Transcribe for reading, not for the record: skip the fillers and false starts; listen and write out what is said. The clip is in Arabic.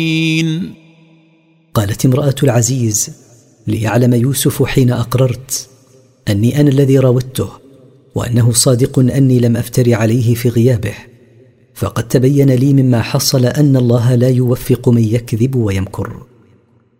قالت امرأة العزيز: ليعلم يوسف حين أقررت أني أنا الذي راودته، وأنه صادق أني لم أفتر عليه في غيابه، فقد تبين لي مما حصل أن الله لا يوفق من يكذب ويمكر.